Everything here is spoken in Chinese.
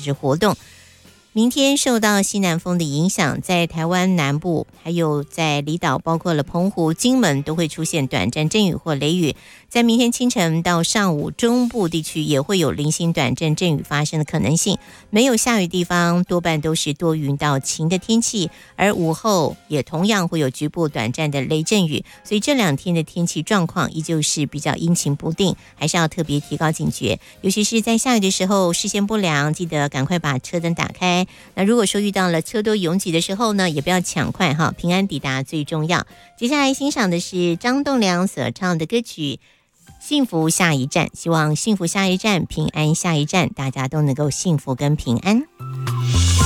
是活动。明天受到西南风的影响，在台湾南部还有在离岛，包括了澎湖、金门都会出现短暂阵雨或雷雨。在明天清晨到上午，中部地区也会有零星短暂阵雨发生的可能性。没有下雨地方多半都是多云到晴的天气，而午后也同样会有局部短暂的雷阵雨。所以这2天的天气状况依旧是比较阴晴不定，还是要特别提高警觉，尤其是在下雨的时候，视线不良，记得赶快把车灯打开。那如果说遇到了车多拥挤的时候呢，也不要抢快哈，平安抵达最重要。接下来欣赏的是张栋梁所唱的歌曲《幸福下一站》，希望幸福下一站，平安下一站，大家都能够幸福跟平安。